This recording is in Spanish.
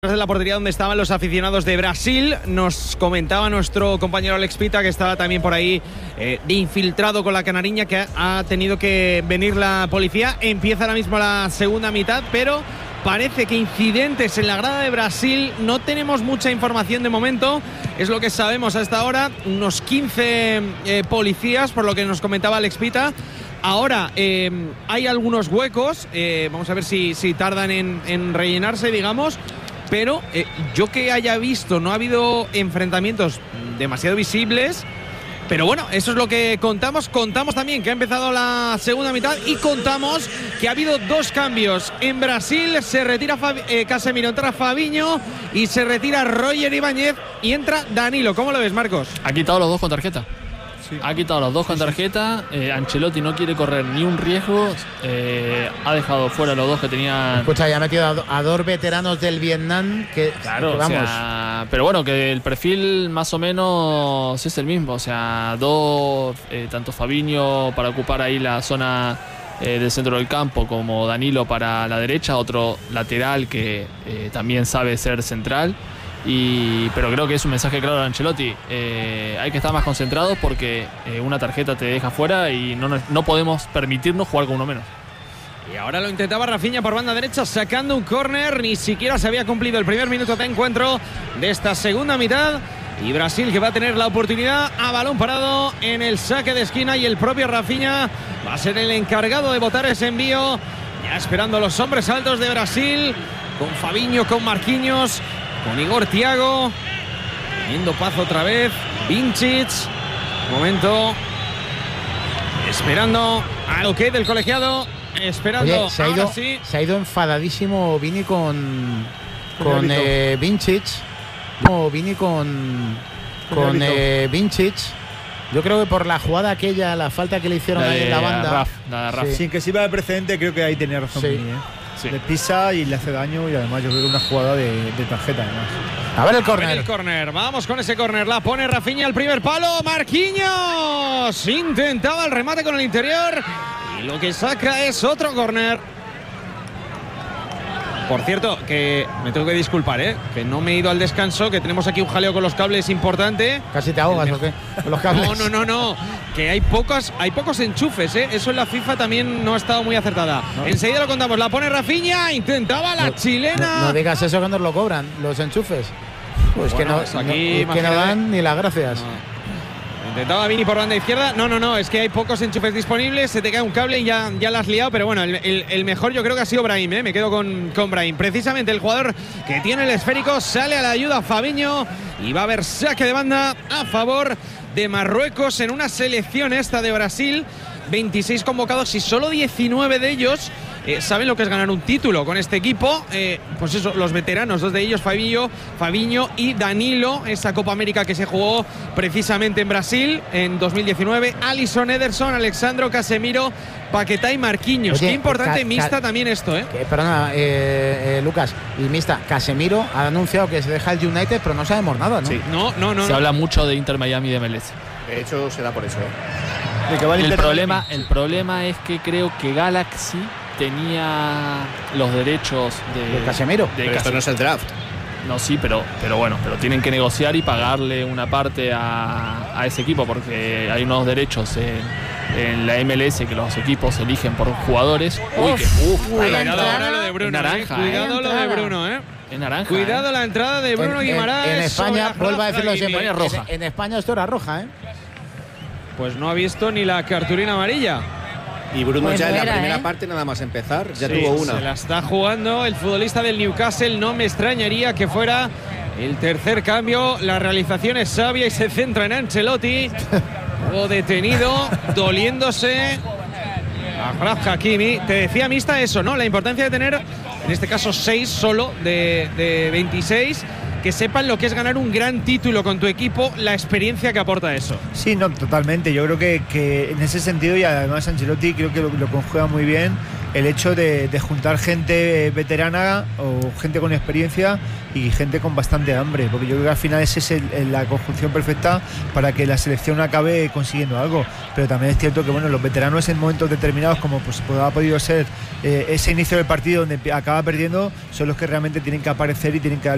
De la portería donde estaban los aficionados de Brasil. Nos comentaba nuestro compañero Alex Pita que estaba también por ahí de infiltrado con la canariña, que ha tenido que venir la policía. Empieza ahora mismo la segunda mitad, pero parece que incidentes en la grada de Brasil no tenemos mucha información de momento. Es lo que sabemos hasta ahora. Unos 15 policías, por lo que nos comentaba Alex Pita. Ahora hay algunos huecos, vamos a ver si tardan en rellenarse, digamos. Pero yo que haya visto, no ha habido enfrentamientos demasiado visibles. Pero bueno, eso es lo que contamos. Contamos también que ha empezado la segunda mitad y contamos que ha habido dos cambios. En Brasil se retira Casemiro, entra Fabinho y se retira Roger Ibáñez y entra Danilo. ¿Cómo lo ves, Marcos? Ha quitado los dos con tarjeta. Ha quitado los dos con tarjeta. Ancelotti no quiere correr ni un riesgo. Ha dejado fuera los dos que tenían. Escucha, ya ha metido a dos veteranos del Vietnam. Claro, vamos. O sea, pero bueno, que el perfil más o menos es el mismo. O sea, dos, tanto Fabinho para ocupar ahí la zona del centro del campo, como Danilo para la derecha, otro lateral que también sabe ser central. Pero creo que es un mensaje claro de Ancelotti. Hay que estar más concentrados porque una tarjeta te deja fuera y no podemos permitirnos jugar con uno menos. Y ahora lo intentaba Rafinha por banda derecha, sacando un córner. Ni siquiera se había cumplido el primer minuto de encuentro de esta segunda mitad. Y Brasil, que va a tener la oportunidad a balón parado en el saque de esquina. Y el propio Rafinha va a ser el encargado de botar ese envío. Ya esperando a los hombres altos de Brasil, con Fabinho, con Marquinhos, con Igor Thiago, teniendo paz otra vez, Vincic, momento, esperando al ok del colegiado, esperando. Oye, se ha ido enfadadísimo Vini con Vincic, Vincic. Yo creo que por la jugada aquella, la falta que le hicieron ahí en la banda. Sí. Sin que sirva de precedente, creo que ahí tenía razón. Sí. Sí. Le pisa y le hace daño, y además yo creo que una jugada de tarjeta además. A ver el córner. Vamos con ese córner. La pone Rafinha al primer palo. Marquinhos intentaba el remate con el interior y lo que saca es otro córner. Por cierto, que me tengo que disculpar, que no me he ido al descanso, que tenemos aquí un jaleo con los cables importante. ¿Casi te ahogas o qué? Con los cables. No. Que hay pocos enchufes, Eso en la FIFA también no ha estado muy acertada. No. Enseguida lo contamos. La pone Rafinha, intentaba la chilena. No digas eso cuando nos lo cobran, los enchufes. Pues bueno, que no dan ni las gracias. No. Intentaba Vini por banda izquierda. No, es que hay pocos enchufes disponibles. Se te cae un cable y ya la has liado. Pero bueno, el mejor yo creo que ha sido Brahim, Me quedo con Brahim. Precisamente el jugador que tiene el esférico sale a la ayuda Fabinho y va a haber saque de banda a favor de Marruecos en una selección esta de Brasil. 26 convocados y solo 19 de ellos saben lo que es ganar un título con este equipo. Pues eso, los veteranos, dos de ellos, Fabinho y Danilo, esa Copa América que se jugó precisamente en Brasil en 2019. Alisson, Ederson, Alexandro, Casemiro, Paquetá y Marquinhos. Oye, qué importante mixta también esto, Perdona, Lucas, y mixta, Casemiro ha anunciado que se deja el United, pero no sabemos nada, ¿no? Sí. No. Se habla mucho de Inter Miami y de MLS. De hecho, se da por eso, El problema es que creo que Galaxy tenía los derechos de Casemiro. Pero esto no es el draft. No, sí, pero tienen que negociar y pagarle una parte a ese equipo, porque hay unos derechos en la MLS que los equipos eligen por jugadores. Cuidado lo de Bruno. Naranja, cuidado lo de Bruno, Es naranja. Cuidado la entrada de Bruno Guimaraes. En España, vuelvo a decirlo siempre, roja. En España esto era roja, Pues no ha visto ni la cartulina amarilla. Y Bruno pues ya en la primera parte, nada más empezar, ya tuvo una. Se la está jugando el futbolista del Newcastle. No me extrañaría que fuera el tercer cambio. La realización es sabia y se centra en Ancelotti. O detenido, doliéndose Achraf Hakimi. Te decía, Mista, eso, ¿no? La importancia de tener, en este caso, 6 solo de 26. Que sepan lo que es ganar un gran título con tu equipo, la experiencia que aporta eso. Sí, no, totalmente. Yo creo que en ese sentido, y además Ancelotti creo que lo conjuga muy bien, el hecho de juntar gente veterana o gente con experiencia y gente con bastante hambre, porque yo creo que al final esa es la conjunción perfecta para que la selección acabe consiguiendo algo. Pero también es cierto que los veteranos en momentos determinados, como pues ha podido ser ese inicio del partido donde acaba perdiendo, son los que realmente tienen que aparecer y tienen que dar